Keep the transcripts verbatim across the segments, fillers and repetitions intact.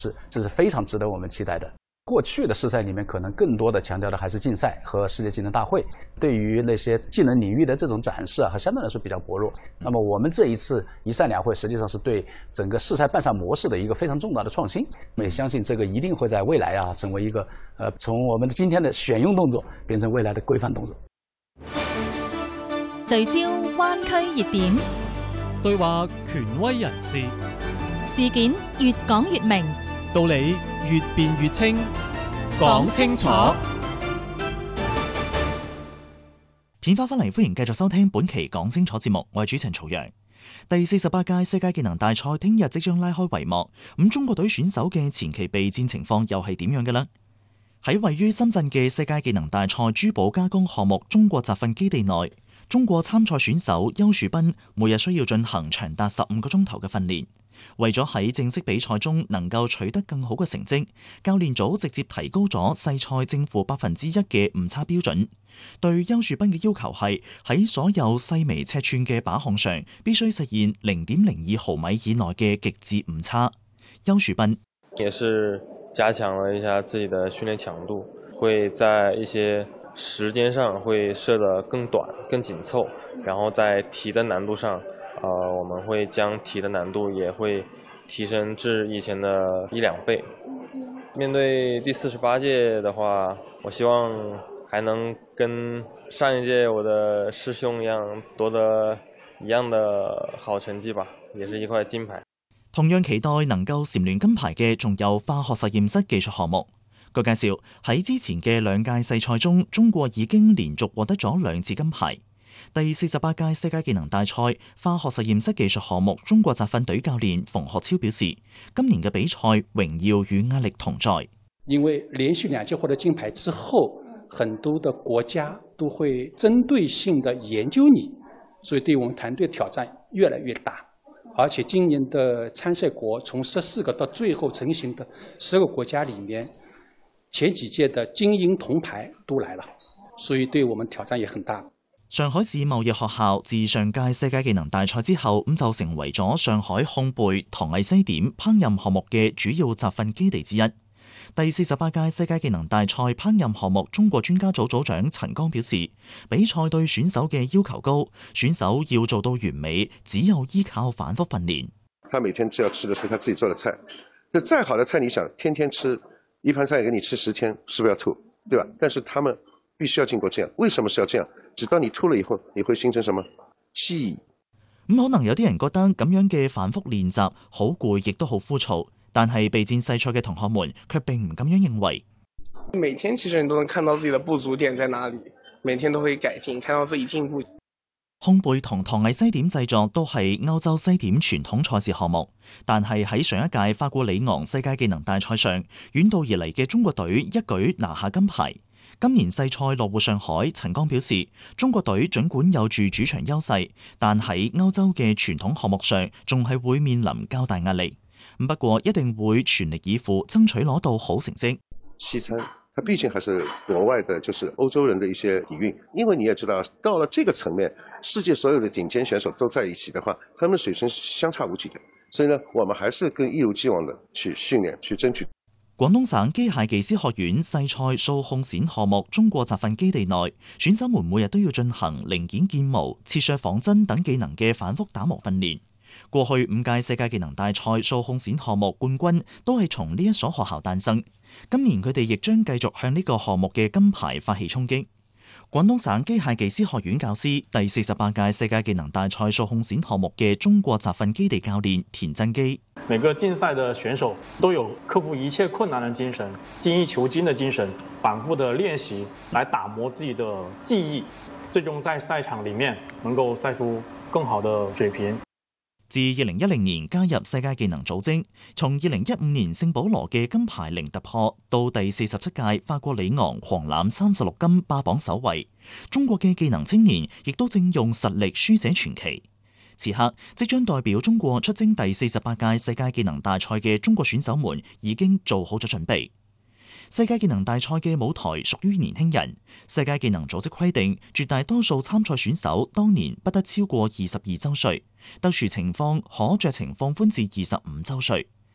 是，这是非常值得我们期待的。过去的世赛里面，可能更多的强调的还是竞赛和世界技能大会，对于那些技能领域的这种展示啊，还相对来说比较薄弱。那么我们这一次一赛两会，实际上是对整个世赛办赛模式的一个非常重大的创新。我也相信这个一定会在未来啊，成为一个呃，从我们今天的选用动作变成未来的规范動作。 聚焦灣區熱點， 對話權威人士， 事件越講越明， 道理越辯越清，講清楚。 片花翻嚟，歡迎繼續收聽本期講清楚節目，我係主持人曹陽。第四十八屆世界技能大賽聽日即將拉開帷幕，咁中國隊選手嘅前期備戰情況又係點樣嘅呢？喺位於深圳嘅世界技能大賽珠寶加工項目中國集訓基地內，中國參賽選手邱樹斌每日需要進行長達十五個鐘頭嘅訓練。為咗喺正式比賽中能夠取得更好嘅成績，教練組直接提高咗細賽正負百分之一嘅誤差標準。對邱樹斌嘅要求係喺所有細微尺寸嘅把項上必須實現零點零二毫米以內嘅極致誤差。邱樹斌也是加強了一下自己的訓練強度，會在一些時間上會設得更短、更緊湊，然後在題的難度上，呃，我們會將題的難度也會提升至以前的一兩倍。面對第四十八屆的話，我希望還能跟上一屆我的師兄一樣奪得一樣的好成績吧，也是一塊金牌。 同樣期待能夠蟬聯金牌嘅仲有化學實驗室技術項目。據介紹，喺之前嘅兩屆世賽中，中國已經連續獲得咗兩次金牌。第四十八屆世界技能大賽化學實驗室技術項目中國集訓隊教練馮學超表示，今年嘅比賽榮耀與壓力同在。 因為連續兩屆獲得金牌之後，很多的國家都會針對性的研究你，所以對我們團隊挑戰越來越大。而且今年的參賽國從十四個到最後成型的十個國家裏面，前幾屆的金銀銅牌都來了，所以對我們挑戰也很大。 上海市貿易學校自上屆世界技能大賽之後，咁就成為咗上海烘焙、糖藝西點、烹飪項目嘅主要集訓基地之一。第四十八屆世界技能大賽烹飪項目中國專家組組長陳剛表示，比賽對選手嘅要求高，選手要做到完美，只有依靠反覆訓練。 他每天只要吃的是他自己做的菜，就再好的菜，你想天天吃一盤菜給你吃十天，是不是要吐，對吧？但是他們必須要經過這樣，為什麼是要這樣？直到你吐了以後，你會形成什麼記憶？ 咁可能有啲人覺得咁樣嘅反覆練習好攰，亦都好枯燥。但係備戰世賽嘅同學們卻並唔咁樣認為。 每天其實你都能看到自己的不足點在哪裡，每天都會改進，看到自己進步。 烘焙同糖藝西點製作都係歐洲西點傳統賽事項目，但係喺上一屆法國里昂世界技能大賽上，遠道而嚟嘅中國隊一舉拿下金牌。今年世賽落戶上海，陳剛表示，中國隊儘管有住主場優勢，但喺歐洲嘅傳統項目上，仲係會面臨較大壓力。不過一定會全力以赴，爭取攞到好成績。 西餐，它畢竟還是國外的，就是歐洲人的一些底蘊。因為你也知道，到了這個層面，世界所有的頂尖選手都在一起的話，他們水平相差無幾的。所以呢，我們還是更一如既往的去訓練，去爭取。 廣東省機械技師學院細賽數控線項目中國集訓基地內，選手們每日都要進行零件建模、切削仿真等技能嘅反覆打磨訓練。過去五屆世界技能大賽數控線項目冠軍都係從呢一所學校誕生，今年佢哋亦將繼續向呢個項目嘅金牌發起衝擊。廣東省機械技師學院教師、第四十八屆世界技能大賽數控線項目嘅中國集訓基地教練田振基。 每個競賽的選手都有克服一切困難的精神、精益求精的精神，反覆的練習來打磨自己的技藝，最終在賽場裡面能夠賽出更好的水平。 自二零一零年加入世界技能組織，從二零一五年聖保羅嘅金牌零突破，到第四十七屆法國里昂狂攬三十六金霸榜首位，中國嘅技能青年亦都正用實力書寫傳奇。此刻，即將代表中國出征第四十八屆世界技能大賽嘅中國選手們已經做好咗準備。世界技能大賽嘅舞台屬於年輕人，世界技能組織規定，絕大多數參賽選手當年不得超過二十二週歲，特殊情況可酌情放寬至二十五週歲。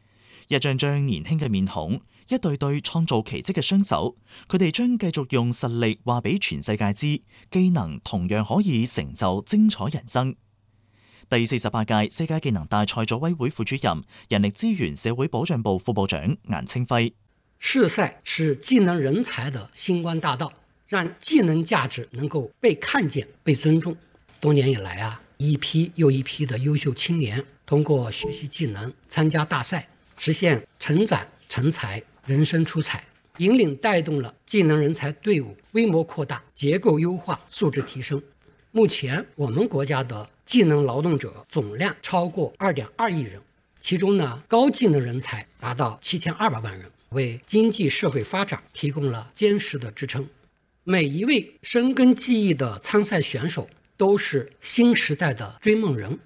一張張年輕嘅面孔，一對對創造奇蹟嘅雙手，佢哋將繼續用實力話俾全世界知，技能同樣可以成就精彩人生。第四十八屆世界技能大賽組委會副主任、人力資源社會保障部副部長顏清輝： 試賽是技能人才的星光大道，讓技能價值能夠被看見、被尊重。多年以來啊，一批又一批的優秀青年通過學習技能、參加大賽，實現成長成才、人生出彩，引領帶動了技能人才隊伍規模擴大、結構優化、素質提升。目前我們國家的技能勞動者總量超過二點二億人，其中呢高技能人才達到七千二百萬人，為經濟社會發展提供了堅實的支撐。每一位深耕技藝的參賽選手都是新時代的追夢人。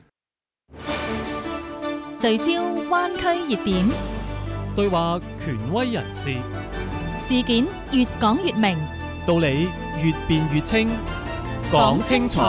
聚焦灣區熱點， 對話權威人士， 事件越講越明， 道理越辯越清。講清楚，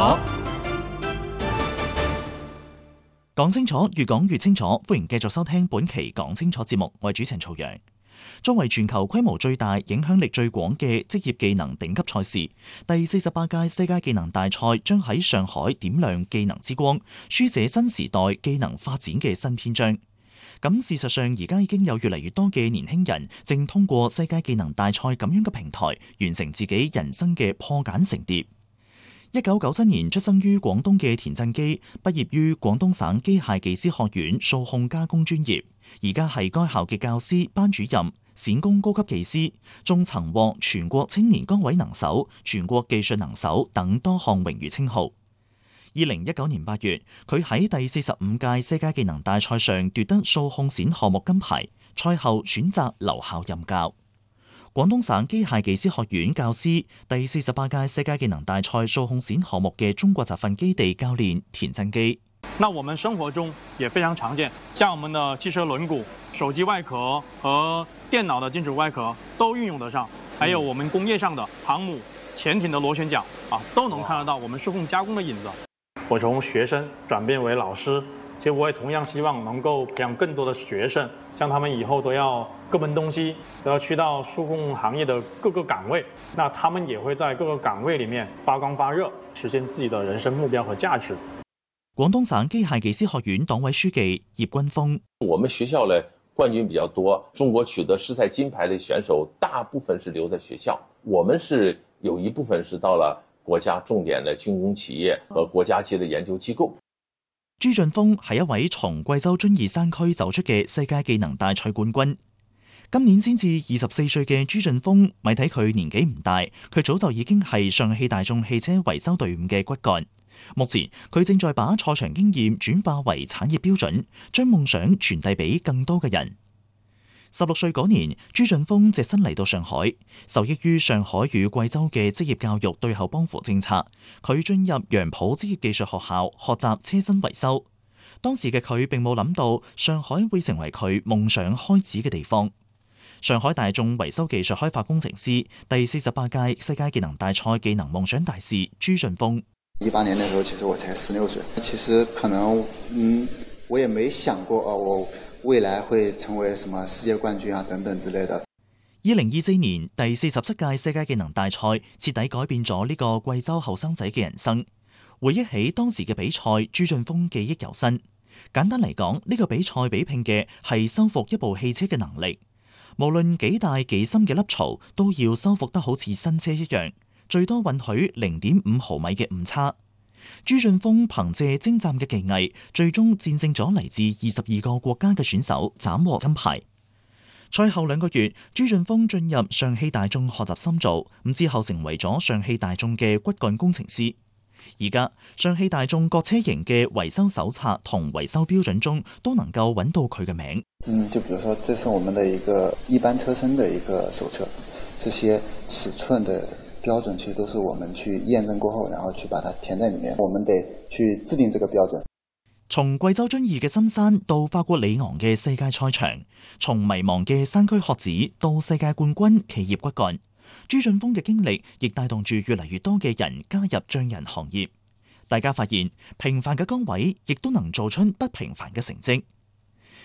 講清楚，越講越清楚。歡迎繼續收聽本期講清楚節目，我係主持人曹陽。作為全球規模最大、影響力最廣嘅職業技能頂級賽事，第四十八屆世界技能大賽將喺上海點亮技能之光，書寫新時代技能發展嘅新篇章。咁事實上，而家已經有越嚟越多嘅年輕人正通過世界技能大賽咁樣嘅平台，完成自己人生嘅破繭成蝶。一九九七年出生於廣東嘅田振基，畢業於廣東省機械技師學院數控加工專業，而家係該校嘅教師、班主任、冼工高級技師，仲曾獲全國青年崗位能手、全國技術能手等多項榮譽稱號。二零一九年八月，佢喺第四十五屆世界技能大賽上奪得數控冼項目金牌，賽後選擇留校任教。廣東省機械技師學院教師，第四十八屆世界技能大賽數控冼項目嘅中國集訓基地教練田振基。 那我們生活中也非常常見，像我們的汽車輪毂、手機外殼和電腦的金屬外殼都運用得上，還有我們工業上的航母、潛艇的螺旋槳啊，都能看得到我們數控加工的影子。我從學生轉變為老師，其實我也同樣希望能夠培養更多的學生，像他們以後都要各奔東西，都要去到數控行業的各個崗位，那他們也會在各個崗位裡面發光發熱，實現自己的人生目標和價值。 廣東省機械技師學院黨委書記葉軍峰： 我們學校呢冠軍比較多，中國取得世賽金牌的選手大部分是留在學校，我們是有一部分是到了國家重點的軍工企業和國家級的研究機構。 朱俊峰係一位從貴州遵義山區走出嘅世界技能大賽冠軍。今年先至二十四歲嘅朱俊峰，咪睇佢年紀唔大，佢早就已經係上汽大眾汽車維修隊伍嘅骨幹。目前佢正在把賽場經驗轉化為產業標準，將夢想傳遞俾更多嘅人。十六歲嗰年，朱俊峰隻身嚟到上海，受益於上海與貴州嘅職業教育對口幫扶政策，佢進入楊浦職業技術學校學習車身維修。當時嘅佢並冇諗到上海會成為佢夢想開始嘅地方。上海大眾維修技術開發工程師，第四十八屆世界技能大賽技能夢想大使朱俊峰。 一八年的時候，其實我才十六歲，其實可能，嗯，我也沒想過，哦，我未來會成為什麼世界冠軍啊，等等之類的。 二零二四年第四十七屆世界技能大賽徹底改變咗呢個貴州後生仔嘅人生。回憶起當時嘅比賽，朱俊峰記憶猶新。簡單嚟講，呢個比賽比拼嘅係修復一部汽車嘅能力，無論幾大幾深嘅凹槽，都要修復得好似新車一樣。最多允許零點五毫米嘅誤差。朱俊峰憑借精湛嘅技藝，最終戰勝咗嚟自二十二個國家嘅選手，斬獲金牌。賽後兩個月，朱俊峰進入上汽大眾學習深造，咁之後成為咗上汽大眾嘅骨幹工程師。而家上汽大眾各車型嘅維修手冊同維修標準中，都能夠揾到佢嘅名。 嗯，就比如說，這是我們的一個一般車身的一個手冊，這些尺寸的標準其實都是我們去驗證過後，然後去把它填在裡面。我們得去制定這個標準。 從貴州遵義嘅深山到法國里昂嘅世界賽場，從迷茫嘅山區學子到世界冠軍企業骨幹，朱俊峰嘅經歷亦帶動住越嚟越多嘅人加入匠人行業。大家發現平凡嘅崗位亦都能做出不平凡嘅成績。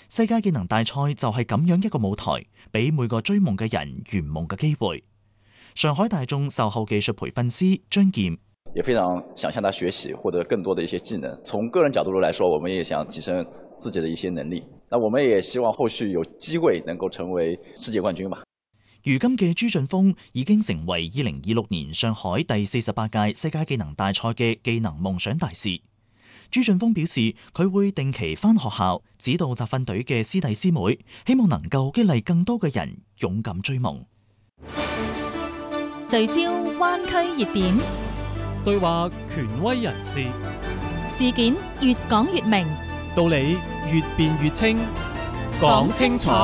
世界技能大賽就係咁樣一個舞台，俾每個追夢嘅人圓夢嘅機會。上海大眾售後技術培訓師張劍也非常想向他學習，獲得更多的一些技能。從個人角度來說，我們也想提升自己的一些能力。那我們也希望後續有機會能夠成為世界冠軍吧。 如今嘅朱俊峰已經成為二零二六年上海第四十八屆世界技能大賽嘅技能夢想大使。朱俊峰表示，佢會定期返學校指導集訓隊嘅師弟師妹，希望能夠激勵更多嘅人勇敢追夢。 聚焦灣區熱點， 對話權威人士， 事件越講越明， 道理越辯越清，講清楚。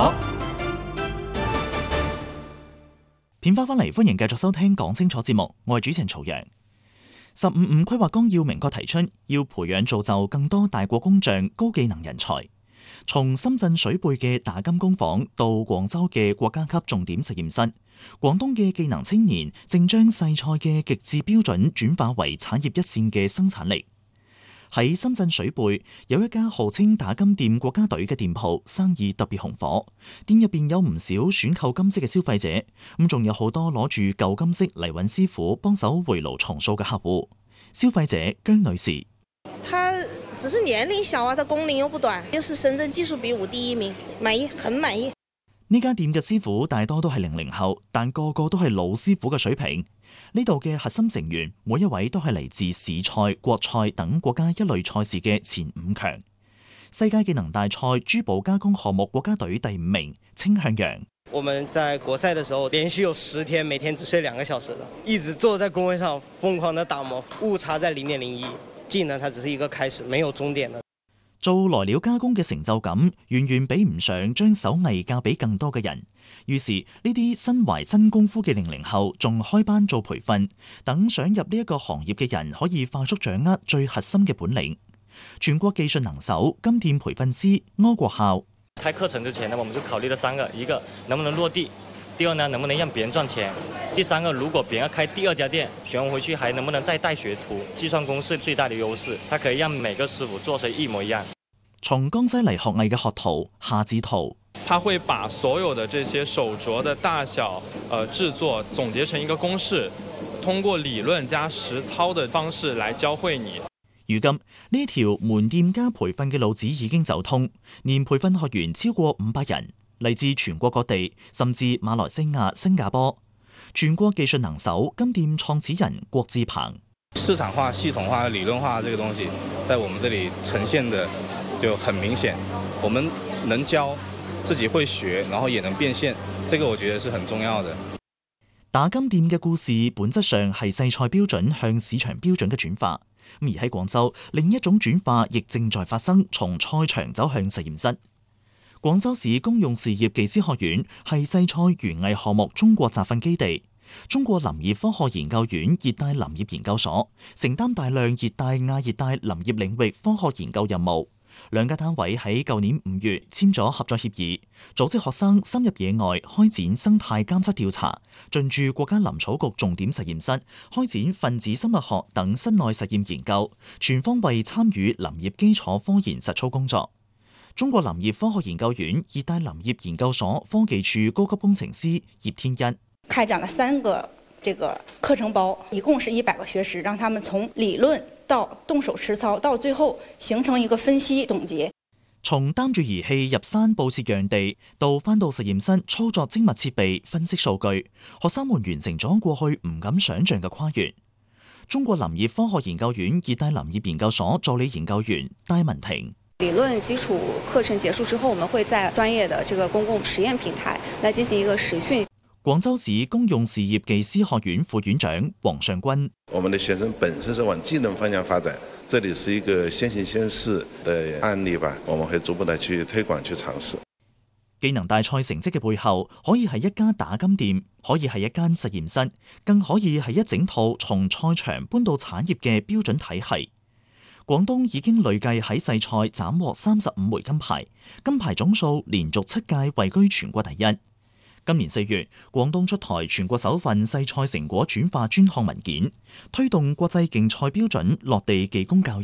片花翻嚟，歡迎繼續收聽講清楚節目，我係主持人曹陽。十五五規劃綱要明確提出，要培養造就更多大國工匠、高技能人才。從深圳水貝嘅打金工坊到廣州嘅國家級重點實驗室，廣東嘅技能青年正將細菜嘅極致標準轉化為產業一線嘅生產力。喺深圳水貝有一家號稱打金店國家隊嘅店鋪，生意特別紅火。店入邊有唔少選購金飾嘅消費者，咁仲有好多攞住舊金飾嚟揾師傅幫手回爐重塑嘅客戶。消費者姜女士， 他只是年齡小啊，他工齡又不短，又是深圳技術比武第一名，滿意，很滿意。 呢間店嘅師傅大多都係零零後，但個個都係老師傅嘅水平。呢度嘅核心成員每一位都係嚟自市賽、國賽等國家一類賽事嘅前五強。世界技能大賽珠寶加工項目國家隊第五名青向陽。 我們在國賽的時候，連續有十天，每天只睡兩個小時的，一直坐在工位上瘋狂的打磨，誤差在零點零一。技能它只是一個開始，沒有終點的。 做來料加工嘅成就感，遠遠比唔上將手藝教俾更多嘅人。於是呢啲身懷真功夫嘅零零後，仲開班做培訓，等想入呢一個行業嘅人可以快速掌握最核心嘅本領。全國技術能手金店培訓師柯國孝。 開課程之前呢，我們就考慮了三個：一個能不能落地，第二呢能不能讓別人賺錢，第三個如果別人要開第二家店，學完回去還能不能再帶學徒。計算公式最大的優勢，它可以讓每個師傅做成一模一樣。 從江西嚟學藝嘅學徒夏志圖， 他會把所有的這些手鐲的大小、呃製作總結成一個公式，通過理論加實操的方式來教會你。 如今呢條門店加培訓嘅路子已經走通，年培訓學員超過五百人，嚟自全國各地，甚至馬來西亞、新加坡。全國技術能手金店創始人郭志鵬， 市場化、系統化、理論化這個東西，在我們這裡呈現的就很明顯。我們能教，自己會學，然後也能變現，這個我覺得是很重要的。 打金店嘅故事本質上係細菜標準向市場標準嘅轉化，而喺廣州另一種轉化亦正在發生，從賽場走向實驗室。廣州市公用事業技師學院係細菜園藝項目中國集訓基地，中國林業科學研究院熱帶林業研究所承擔大量熱帶亞熱帶林業領域科學研究任務。兩家單位喺舊年五月簽咗合作協議，組織學生深入野外開展生態監測調查，進駐國家林草局重點實驗室，開展分子生物學等室內實驗研究，全方位參與林業基礎科研實操工作。中國林業科學研究院熱帶林業研究所科技處高級工程師葉天一， 開展了三個這個課程包，一共是一百個學時，讓他們從理論到動手實操，到最後形成一個分析總結。 從擔住儀器入山佈設樣地，到返到實驗室操作精密設備分析數據，學生們完成咗過去唔敢想象嘅跨越。中國林業科學研究院熱帶林業研究所助理研究員戴文婷。 理論基礎課程結束之後，我們會在專業的這個公共實驗平台來進行一個實訓。 廣州市公用事業技師學院副院長黃尚軍： 我們的學生本身是往技能方向發展，這裡是一個先行先試的案例吧，我們會逐步的去推廣去嘗試。 技能大賽成績嘅背後，可以係一家打金店，可以係一間實驗室，更可以係一整套從賽場搬到產業嘅標準體系。廣東已經累計喺細賽斬獲三十五枚金牌，金牌總數連續七屆位居全國第一。今年四月，廣東出台全國首份細賽成果轉化專項文件，推動國際競賽標準落地技工教育，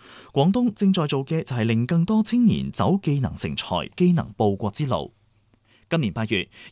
廣東正在做嘅就係令更多青年走技能成才、技能報國之路。今年八月，